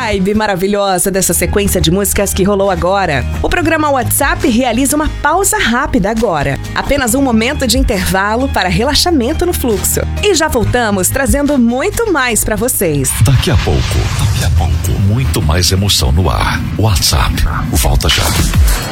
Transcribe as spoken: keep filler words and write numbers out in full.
vibe maravilhosa dessa sequência de músicas que rolou agora. O programa WhatsApp realiza uma pausa rápida agora. Apenas um momento de intervalo para relaxamento no fluxo. E já voltamos trazendo muito mais para vocês. Daqui a pouco, daqui a pouco, muito mais emoção no ar. WhatsApp, volta já.